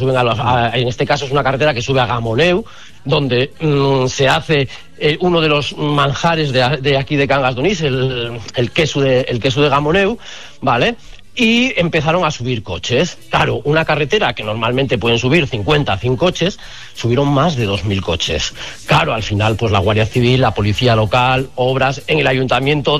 suben en este caso es una carretera que sube a Gamoneu, donde se hace uno de los manjares de aquí de Cangas de Onís, el queso de Gamoneu, ¿vale? Y empezaron a subir coches. Claro, una carretera que normalmente pueden subir 50, 100 coches, subieron más de 2.000 coches. Claro, al final, pues la Guardia Civil, la policía local, obras, en el ayuntamiento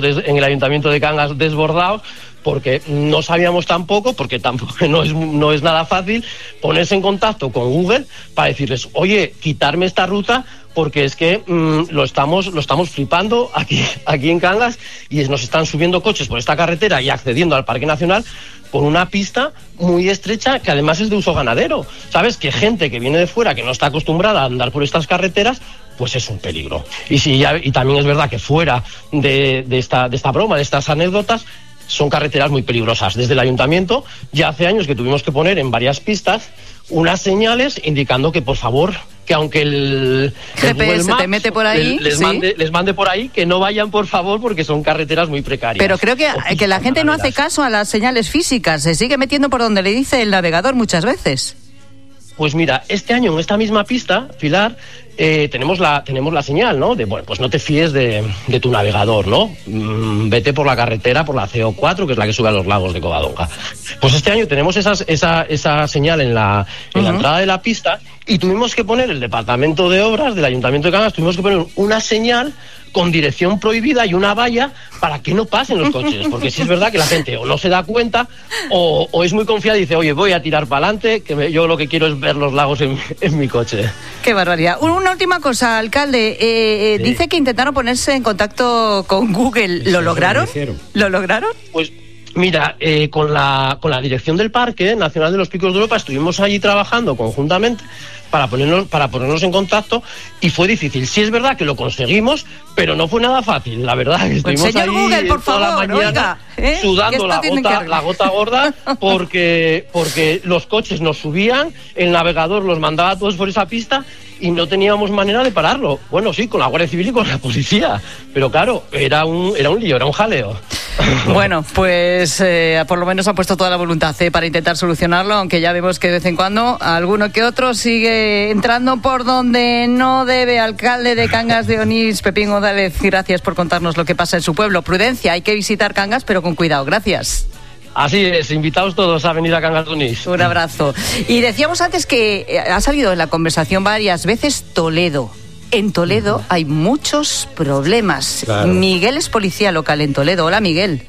de Cangas desbordados, porque no sabíamos tampoco, porque tampoco no es nada fácil ponerse en contacto con Google para decirles, oye, quitarme esta ruta, porque es que lo estamos flipando aquí en Cangas, y nos están subiendo coches por esta carretera y accediendo al Parque Nacional por una pista muy estrecha que además es de uso ganadero. ¿Sabes? Que gente que viene de fuera, que no está acostumbrada a andar por estas carreteras, pues es un peligro. Y también es verdad que fuera de esta broma, de estas anécdotas, son carreteras muy peligrosas. Desde el ayuntamiento ya hace años que tuvimos que poner en varias pistas unas señales indicando que, por favor, que aunque el GPS Maps te mete por ahí, les mande por ahí, que no vayan, por favor, porque son carreteras muy precarias. Pero creo que la gente no hace caso a las señales físicas, se sigue metiendo por donde le dice el navegador muchas veces. Pues mira, este año en esta misma pista, Pilar, tenemos la señal, ¿no? De, bueno, pues no te fíes de tu navegador, ¿no? Vete por la carretera, por la CO4, que es la que sube a los lagos de Covadonga. Pues este año tenemos esa señal en la entrada de la pista, y tuvimos que poner, el Departamento de Obras del Ayuntamiento de Cangas, tuvimos que poner una señal con dirección prohibida y una valla para que no pasen los coches, porque sí es verdad que la gente o no se da cuenta o es muy confiada y dice, oye, voy a tirar para adelante, que yo lo que quiero es ver los lagos en mi coche. Qué barbaridad. Una última cosa, alcalde, sí. Dice que intentaron ponerse en contacto con Google. ¿Lo lograron? ¿Lo lograron? Pues mira, con la dirección del Parque Nacional de los Picos de Europa estuvimos allí trabajando conjuntamente para ponernos en contacto, y fue difícil. Sí es verdad que lo conseguimos, pero no fue nada fácil, la verdad. Estuvimos señor allí Google, por toda favor, la mañana, oiga, sudando la gota gorda, porque los coches nos subían, el navegador los mandaba todos por esa pista y no teníamos manera de pararlo. Bueno, sí, con la Guardia Civil y con la policía, pero claro, era un lío, era un jaleo. Bueno, pues por lo menos han puesto toda la voluntad para intentar solucionarlo, aunque ya vemos que de vez en cuando alguno que otro sigue entrando por donde no debe. Alcalde de Cangas de Onís, Pepín González, gracias por contarnos lo que pasa en su pueblo. Prudencia, hay que visitar Cangas, pero con cuidado. Gracias. Así es, invitados todos a venir a Cangas de Onís. Un abrazo. Y decíamos antes que ha salido en la conversación varias veces Toledo. En Toledo hay muchos problemas. Claro. Miguel es policía local en Toledo. Hola, Miguel.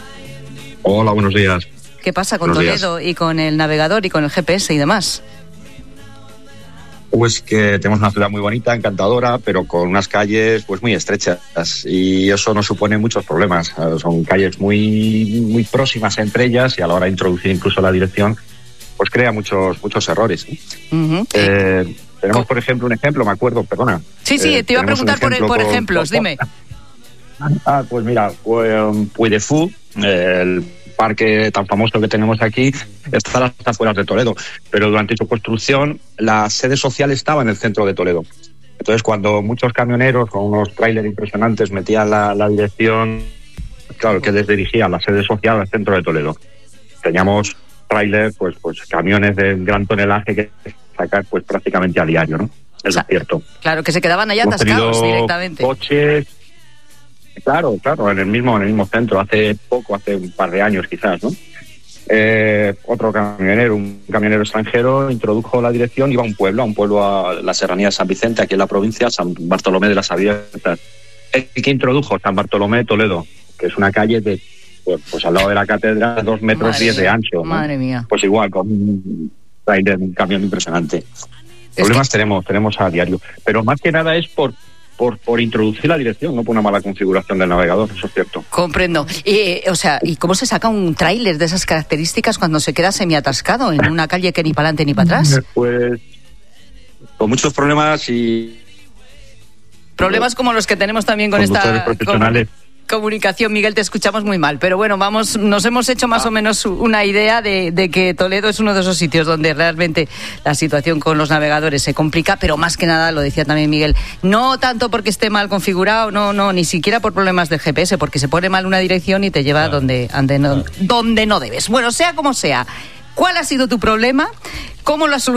Hola, buenos días. ¿Qué pasa con Toledo y con el navegador y con el GPS y demás? Pues que tenemos una ciudad muy bonita, encantadora, pero con unas calles pues muy estrechas, y eso nos supone muchos problemas. Son calles muy próximas entre ellas, y a la hora de introducir incluso la dirección, pues crea muchos errores. Uh-huh. Tenemos, por ejemplo, un ejemplo, me acuerdo, perdona. Sí, te iba a preguntar por ejemplos, dime. Pues mira, Puy de Fou, el parque tan famoso que tenemos aquí, está a las afueras de Toledo, pero durante su construcción la sede social estaba en el centro de Toledo. Entonces, cuando muchos camioneros con unos tráileres impresionantes metían la dirección, claro, que les dirigía la sede social al centro de Toledo. Teníamos tráileres, pues camiones de gran tonelaje que sacar pues prácticamente a diario, ¿no? Es cierto. Claro, que se quedaban allá atascados directamente. Coches, claro, en el mismo centro, hace un par de años quizás, ¿no? Otro camionero, un camionero extranjero, introdujo la dirección, iba a un pueblo a la serranía de San Vicente, aquí en la provincia, San Bartolomé de las Abiertas. El que introdujo San Bartolomé de Toledo, que es una calle de pues al lado de la catedral, 2 metros 10 de ancho, ¿no? Madre mía. Pues igual, con un camión impresionante. Problemas tenemos a diario, pero más que nada es por introducir la dirección, no por una mala configuración del navegador, eso es cierto. Comprendo. ¿Y cómo se saca un tráiler de esas características cuando se queda semiatascado en una calle que ni para adelante ni para atrás? Pues con muchos problemas y... Problemas como los que tenemos también con esta comunicación. Miguel, te escuchamos muy mal, pero bueno, nos hemos hecho más o menos una idea de que Toledo es uno de esos sitios donde realmente la situación con los navegadores se complica, pero más que nada, lo decía también Miguel, no tanto porque esté mal configurado, no, ni siquiera por problemas del GPS, porque se pone mal una dirección y te lleva donde no debes. Bueno, sea como sea, ¿cuál ha sido tu problema? ¿Cómo lo has solucionado?